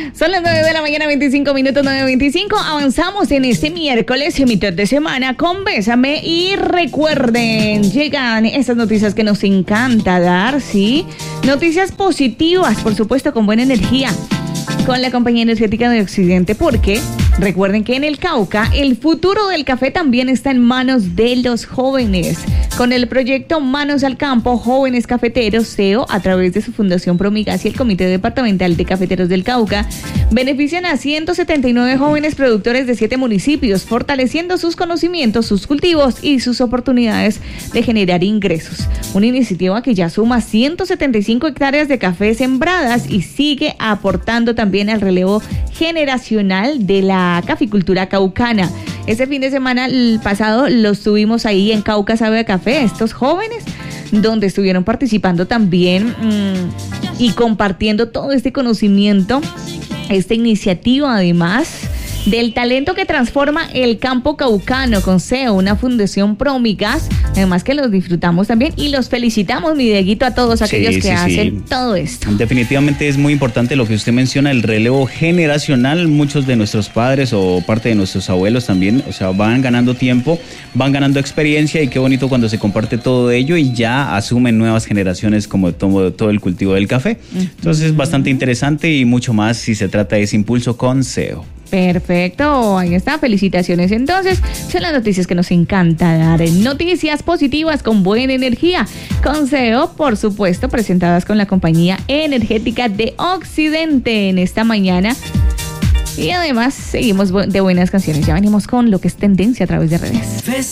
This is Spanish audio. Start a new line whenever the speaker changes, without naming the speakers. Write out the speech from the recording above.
Son las 9 de la mañana, 25 minutos, 9:25. Avanzamos en este miércoles, mitad de semana, con Bésame. Y recuerden, llegan estas noticias que nos encanta dar, ¿sí? Noticias positivas, por supuesto, con buena energía, con la Compañía Energética de Occidente, porque recuerden que en el Cauca el futuro del café también está en manos de los jóvenes. Con el proyecto Manos al Campo, Jóvenes Cafeteros, CEO, a través de su Fundación Promigas y el Comité Departamental de Cafeteros del Cauca, benefician a 179 jóvenes productores de 7 municipios, fortaleciendo sus conocimientos, sus cultivos y sus oportunidades de generar ingresos. Una iniciativa que ya suma 175 hectáreas de café sembradas y sigue aportando también al relevo generacional de la caficultura caucana. Este fin de semana, el pasado, los tuvimos ahí en Cauca Sabe a Café, estos jóvenes, donde estuvieron participando también y compartiendo todo este conocimiento, esta iniciativa además del talento que transforma el campo caucano con CEO, una fundación Promigas, además que los disfrutamos también y los felicitamos, mi Dieguito, a todos aquellos que hacen todo esto.
Definitivamente es muy importante lo que usted menciona, el relevo generacional. Muchos de nuestros padres o parte de nuestros abuelos también, o sea, van ganando tiempo, van ganando experiencia, y qué bonito cuando se comparte todo ello y ya asumen nuevas generaciones como todo el cultivo del café. Entonces es bastante interesante y mucho más si se trata de ese impulso con CEO.
Perfecto, ahí está, felicitaciones. Entonces, son las noticias que nos encanta dar. Noticias positivas con buena energía, con CEO, por supuesto, presentadas con la Compañía Energética de Occidente en esta mañana. Y además, seguimos de buenas canciones. Ya venimos con lo que es tendencia a través de redes.